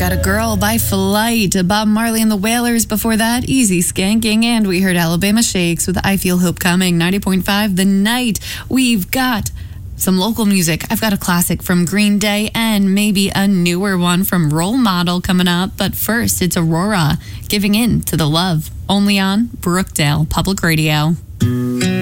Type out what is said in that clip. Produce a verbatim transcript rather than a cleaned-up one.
Got a Girl by Flight, Bob Marley and the Wailers. Before that, Easy Skanking, and we heard Alabama Shakes with I Feel Hope Coming. ninety point five The Night. We've got some local music. I've got a classic from Green Day and maybe a newer one from Role Model coming up. But first, it's Aurora, Giving In to the Love, only on Brookdale Public Radio.